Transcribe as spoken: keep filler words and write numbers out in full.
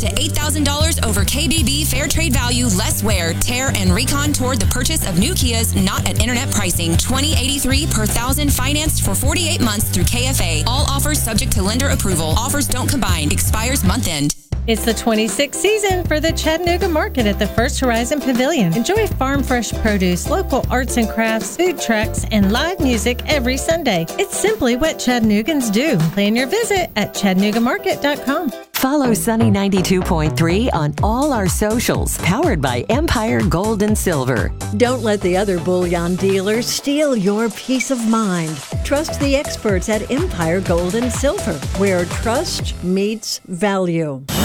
to eight thousand dollars over K B B fair trade value, less wear, tear, and recon toward the purchase of new Kias not at internet pricing. twenty eighty-three per thousand financed for forty-eight months through K F A. All offers subject to lender approval. Offers don't combine. Expires month end. It's the twenty-sixth season for the Chattanooga Market at the First Horizon Pavilion. Enjoy farm fresh produce, local arts and crafts, food trucks, and live music every Sunday. It's simply what Chattanoogans do. Plan your visit at chattanooga market dot com. Follow Sunny ninety-two point three on all our socials, powered by Empire Gold and Silver. Don't let the other bullion dealers steal your peace of mind. Trust the experts at Empire Gold and Silver, where trust meets value.